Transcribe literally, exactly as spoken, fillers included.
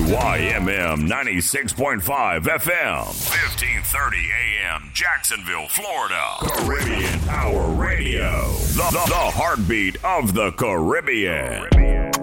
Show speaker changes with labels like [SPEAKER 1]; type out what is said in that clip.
[SPEAKER 1] Y M M ninety-six point five F M, fifteen thirty A M, Jacksonville, Florida. Caribbean Power Radio, the, the, the heartbeat of the Caribbean. Caribbean.